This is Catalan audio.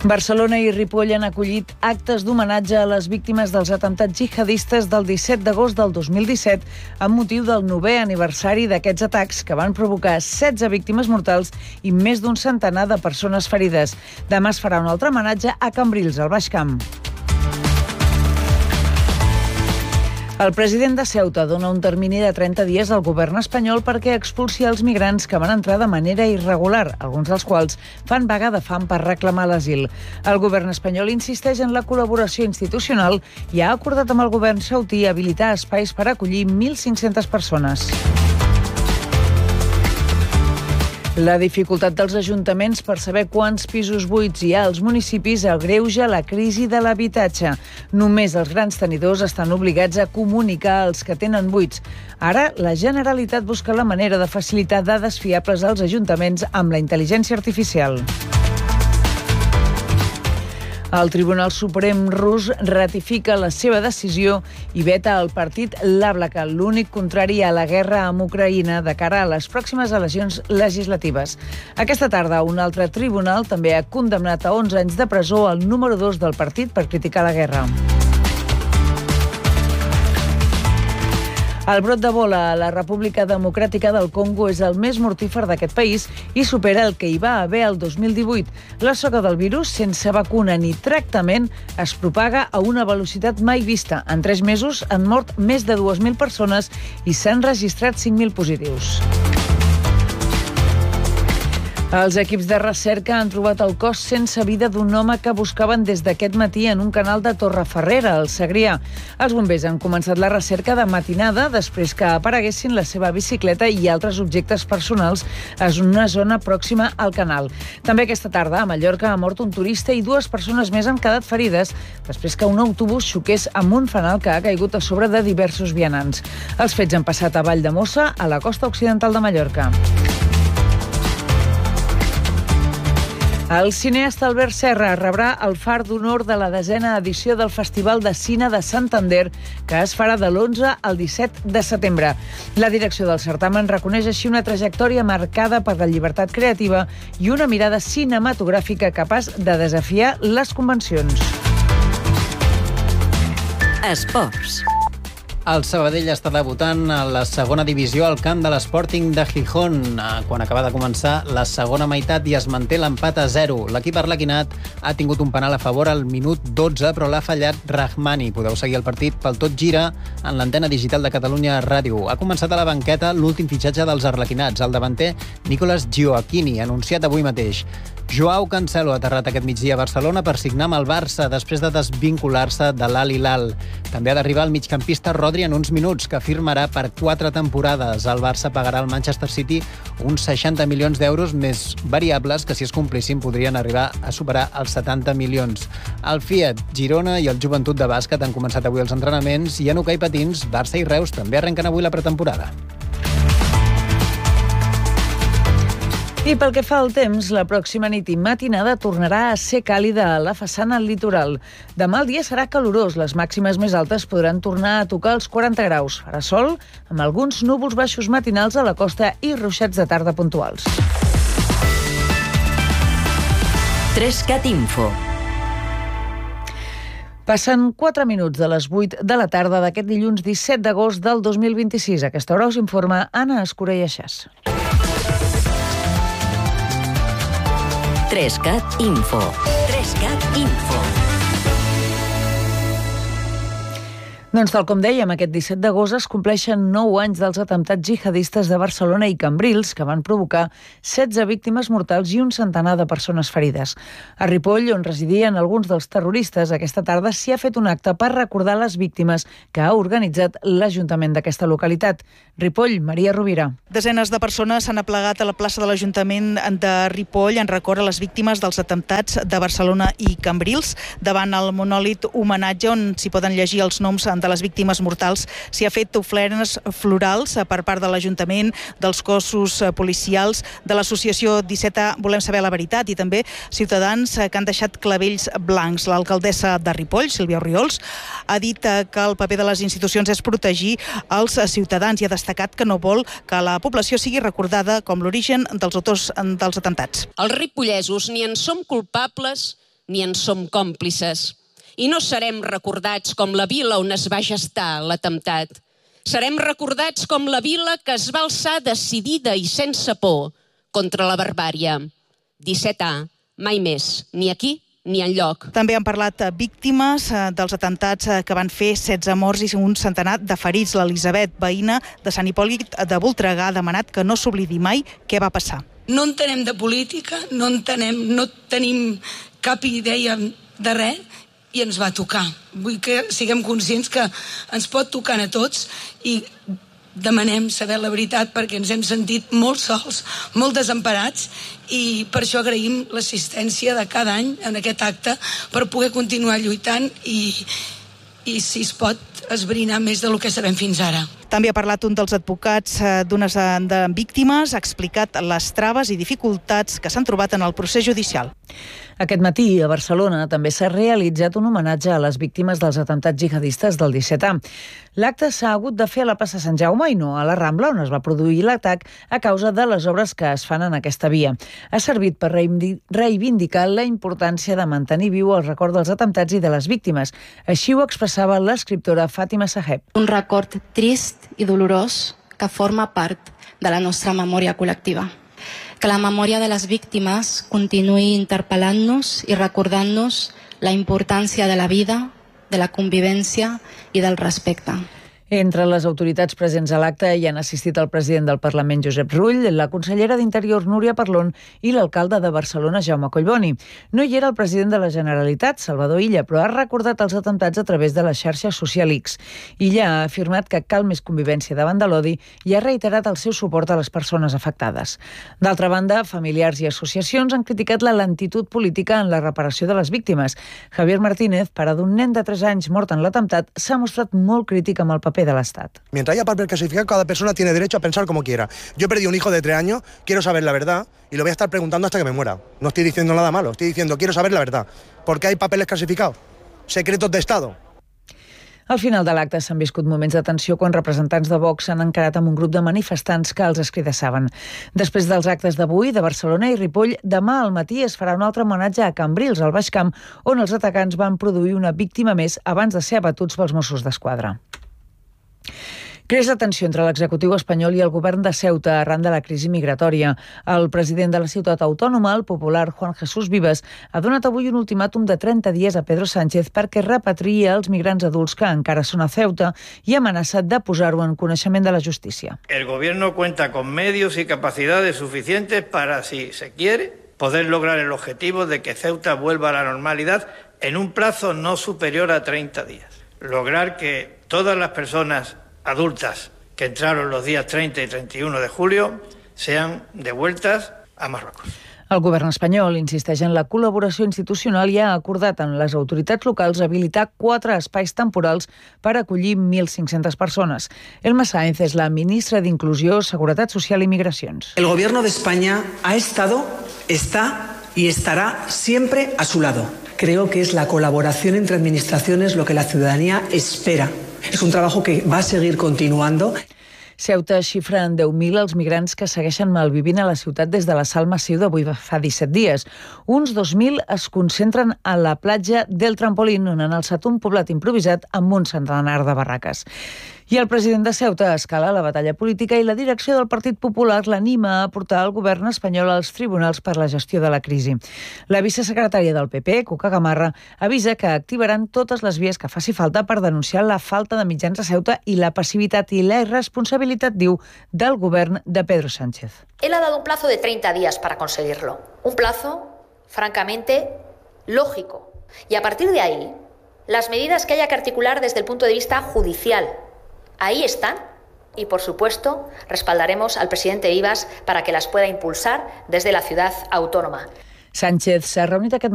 Barcelona i Ripoll han acollit actes d'homenatge a les víctimes dels atemptats jihadistes del 17 d'agost del 2017 amb motiu del 9è aniversari d'aquests atacs que van provocar 16 víctimes mortals i més d'un centenar de persones ferides. Demà es farà un altre homenatge a Cambrils, al Baix Camp. El president de Ceuta dona un termini de 30 dies al govern espanyol perquè expulsi els migrants que van entrar de manera irregular, alguns dels quals fan vaga de fam per reclamar l'asil. El govern espanyol insisteix en la col·laboració institucional i ha acordat amb el govern saudí habilitar espais per acollir 1.500 persones. La dificultat dels ajuntaments per saber quants pisos buits hi ha als municipis agreuja la crisi de l'habitatge. Només els grans tenidors estan obligats a comunicar els que tenen buits. Ara, la Generalitat busca la manera de facilitar dades fiables als ajuntaments amb la intel·ligència artificial. El Tribunal Suprem rus ratifica la seva decisió i veta el partit Lablaka, l'únic contrari a la guerra amb Ucraïna de cara a les pròximes eleccions legislatives. Aquesta tarda, un altre tribunal també ha condemnat a 11 anys de presó el número 2 del partit per criticar la guerra. El brot d'Ebola a la República Democràtica del Congo és el més mortífer d'aquest país i supera el que hi va haver el 2018. La soca del virus, sense vacuna ni tractament, es propaga a una velocitat mai vista. En 3 mesos han mort més de 2.000 persones i s'han registrat 5.000 positius. Els equips de recerca han trobat el cos sense vida d'un home que buscaven des d'aquest matí en un canal de Torreferrera, al Segrià. Els bombers han començat la recerca de matinada després que apareguessin la seva bicicleta i altres objectes personals en una zona pròxima al canal. També aquesta tarda a Mallorca ha mort un turista i 2 persones més han quedat ferides després que un autobús xoqués amb un fanal que ha caigut a sobre de diversos vianants. Els fets han passat a Valldemossa, a la costa occidental de Mallorca. El cineasta Albert Serra rebrà el Far d'Honor de la 10a edició del Festival de Cine de Santander, que es farà de l'11 al 17 de setembre. La direcció del certamen reconeix així una trajectòria marcada per la llibertat creativa i una mirada cinematogràfica capaç de desafiar les convencions. Esports. El Sabadell està debutant a la segona divisió al camp de l'Sporting de Gijón, quan acaba de començar la segona meitat i es manté l'empat a 0. L'equip arlequinat ha tingut un penal a favor al minut 12, però l'ha fallat Rahmani. Podeu seguir el partit pel Tot Gira en l'antena digital de Catalunya Ràdio. Ha començat a la banqueta l'últim fitxatge dels arlequinats, el davanter Nicolas Gioacchini, anunciat avui mateix. Joao Cancelo ha aterrat aquest migdia a Barcelona per signar amb el Barça després de desvincular-se de l'Al Hilal. També ha d'arribar el migcampista Rodri en uns minuts, que firmarà per 4 temporades. El Barça pagarà al Manchester City uns 60 milions d'euros més variables que, si es complissin, podrien arribar a superar els 70 milions. El Fiat, Girona i el Joventut de Bàsquet han començat avui els entrenaments i en hoquei patins, Barça i Reus també arrenquen avui la pretemporada. I pel que fa al temps, la pròxima nit i matinada tornarà a ser càlida a la façana litoral. Demà el dia serà calorós, les màximes més altes podran tornar a tocar els 40 graus. Farà sol, amb alguns núvols baixos matinals a la costa i ruixats de tarda puntuals. 3CAT Info. Passen 4 minuts de les 8 de la tarda d'aquest dilluns 17 d'agost del 2026. A aquesta hora us informa Anna Escura i Aixàs. 3CAT Info. 3CAT Info. Doncs tal com dèiem, aquest 17 d'agost es compleixen 9 anys dels atemptats jihadistes de Barcelona i Cambrils, que van provocar 16 víctimes mortals i un centenar de persones ferides. A Ripoll, on residien alguns dels terroristes, aquesta tarda s'hi ha fet un acte per recordar les víctimes que ha organitzat l'Ajuntament d'aquesta localitat. Ripoll, Maria Rovira. Desenes de persones s'han aplegat a la plaça de l'Ajuntament de Ripoll en record a les víctimes dels atemptats de Barcelona i Cambrils. Davant el monòlit homenatge, on s'hi poden llegir els noms de les víctimes mortals, s'hi ha fet ofrenes florals per part de l'Ajuntament, dels cossos policials, de l'associació 17A Volem Saber la Veritat i també ciutadans que han deixat clavells blancs. L'alcaldessa de Ripoll, Sílvia Orriols, ha dit que el paper de les institucions és protegir els ciutadans i ha destacat que no vol que la població sigui recordada com l'origen dels autors dels atemptats. Els ripollesos ni en som culpables ni en som còmplices. I no serem recordats com la vila on es va gestar l'atemptat. Serem recordats com la vila que es va alçar decidida i sense por contra la barbària. 17A, mai més, ni aquí ni enlloc. També han parlat víctimes dels atemptats que van fer 16 morts i un centenar de ferits. L'Elisabet, veïna de Sant Hipòlit de Voltregà, ha demanat que no s'oblidi mai què va passar. No entenem de política, no tenim cap idea de res i ens va tocar. Vull que siguem conscients que ens pot tocar a tots i demanem saber la veritat perquè ens hem sentit molt sols, molt desemparats i per això agraïm l'assistència de cada any en aquest acte per poder continuar lluitant i si es pot esbrinar més del que sabem fins ara. També ha parlat un dels advocats d'unes víctimes, ha explicat les traves i dificultats que s'han trobat en el procés judicial. Aquest matí a Barcelona també s'ha realitzat un homenatge a les víctimes dels atemptats jihadistes del 17A. L'acte s'ha hagut de fer a la plaça Sant Jaume i no a la Rambla, on es va produir l'atac a causa de les obres que es fan en aquesta via. Ha servit per reivindicar la importància de mantenir viu el record dels atemptats i de les víctimes. Així ho expressava l'escriptora Fàtima Saheb. Un record trist i dolorós que forma part de la nostra memòria col·lectiva. Que la memòria de les víctimes continuï interpel·lant-nos i recordant-nos la importància de la vida, de la convivència i del respecte. Entre les autoritats presents a l'acte hi han assistit el president del Parlament, Josep Rull, la consellera d'Interior, Núria Parlon, i l'alcalde de Barcelona, Jaume Collboni. No hi era el president de la Generalitat, Salvador Illa, però ha recordat els atemptats a través de la xarxa social X. Illa ha afirmat que cal més convivència davant de l'odi i ha reiterat el seu suport a les persones afectades. D'altra banda, familiars i associacions han criticat la lentitud política en la reparació de les víctimes. Javier Martínez, pare d'un nen de 3 anys mort en l'atemptat, s'ha mostrat molt crític amb el paper de l'Estat. Mientras haya papel clasificado, cada persona tiene derecho a pensar como quiera. Yo he perdido un hijo de 3 años, quiero saber la verdad y lo voy a estar preguntando hasta que me muera. No estoy diciendo nada malo, estoy diciendo quiero saber la verdad. ¿Por qué hay papeles clasificados? Secretos de Estado. Al final de l'acte s'han viscut moments de tensió quan representants de Vox s'han encarat amb un grup de manifestants que els escridassaven. Després dels actes d'avui, de Barcelona i Ripoll, demà al matí es farà un altre homenatge a Cambrils, al Baix Camp, on els atacants van produir una víctima més abans de ser abatuts pels Mossos d'Esquadra. Creix la tensió entre l'executiu espanyol i el govern de Ceuta arran de la crisi migratòria. El president de la ciutat autònoma, el popular Juan Jesús Vives, ha donat avui un ultimàtum de 30 dies a Pedro Sánchez perquè repatriï els migrants adults que encara són a Ceuta i ha amenaçat de posar-ho en coneixement de la justícia. El gobierno cuenta con medios y capacidades suficientes para, si se quiere, poder lograr el objetivo de que Ceuta vuelva a la normalidad en un plazo no superior a 30 días. Lograr que todas las personas adultas que entraron los días 30 y 31 de julio sean devueltas a Marruecos. El govern espanyol insisteix en la col·laboració institucional i ha acordat amb les autoritats locals habilitar 4 espais temporals per acollir 1.500 persones. Elma Sáenz és la ministra d'Inclusió, Seguretat Social i Migracions. El gobierno de España ha estado, está y estará siempre a su lado. Creo que es la colaboración entre administraciones lo que la ciudadanía espera. Es un trabajo que va a seguir continuando. Ceuta xifra en 10.000 els migrants que segueixen malvivint a la ciutat des de l'assalt massiu d'avui fa 17 dies. Uns 2.000 es concentren a la platja del Trampolín, on han alçat un poblat improvisat amb un centenar de barraques. I el president de Ceuta escala la batalla política i la direcció del Partit Popular l'anima a portar el govern espanyol als tribunals per la gestió de la crisi. La vicesecretària del PP, Cuca Gamarra, avisa que activaran totes les vies que faci falta per denunciar la falta de mitjans a Ceuta i la passivitat i la irresponsabilitat, diu, del govern de Pedro Sánchez. Él ha dado un plazo de 30 días para conseguirlo. Un plazo, francamente, lógico. Y a partir de ahí, las medidas que haya que articular desde el punto de vista judicial, ahí están y, por supuesto, respaldaremos al presidente Vivas para que las pueda impulsar desde la ciudad autónoma. Sánchez s'ha reunit aquest